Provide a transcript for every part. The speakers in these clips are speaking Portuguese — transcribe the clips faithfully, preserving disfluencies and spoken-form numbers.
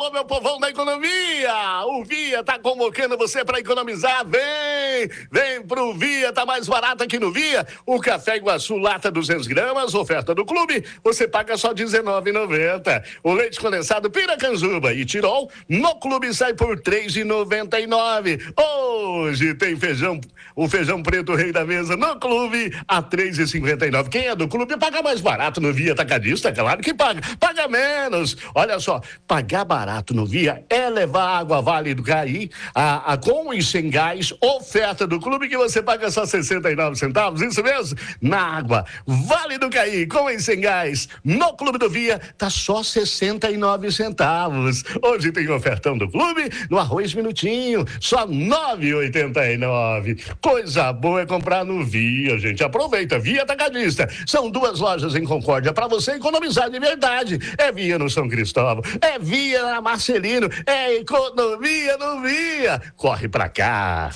alô, meu povão da economia! O Via tá convocando você para economizar. Vem! Vem pro Via, tá mais barato aqui no Via. O café Iguaçu, lata duzentas gramas, oferta do clube, você paga só dezenove reais e noventa centavos. O leite condensado Piracanjuba e Tirol, no clube sai por três reais e noventa e nove centavos. Hoje tem feijão, o feijão preto rei da mesa no clube a três reais e cinquenta e nove centavos. Quem é do clube paga mais barato no Via Atacadista, claro que paga. Paga menos. Olha só, pagar barato no Via é levar água Vale do Caí, a, a com e sem gás, oferta do clube que você paga só sessenta e nove centavos, isso mesmo? Na água Vale do Caí, com e sem gás, no clube do Via, tá só sessenta e nove centavos. Hoje tem ofertão do clube no arroz minutinho, só nove reais e oitenta e nove. Coisa boa é comprar no Via, gente. Aproveita, Via Atacadista. São duas lojas em Concórdia para você economizar de verdade. É Via no São Cristóvão, é Via na Marcelino, é economia no Via. Corre pra cá.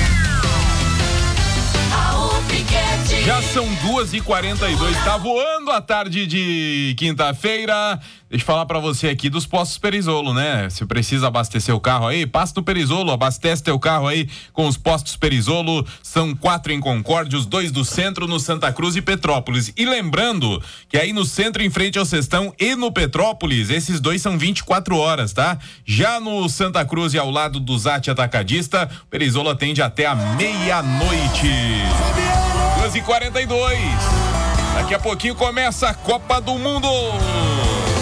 Já são duas e quarenta e dois, tá voando a tarde de quinta-feira. Deixa eu falar pra você aqui dos postos Perisolo, né? Se precisa abastecer o carro aí, passa do Perisolo, abastece teu carro aí com os postos Perisolo. São quatro em Concórdia, os dois do centro, no Santa Cruz e Petrópolis. E lembrando que aí no centro, em frente ao Sestão, e no Petrópolis, esses dois são vinte e quatro horas, tá? Já no Santa Cruz e ao lado do Zate Atacadista, o Perisolo atende até a meia-noite. duas e quarenta e dois. Daqui a pouquinho começa a Copa do Mundo.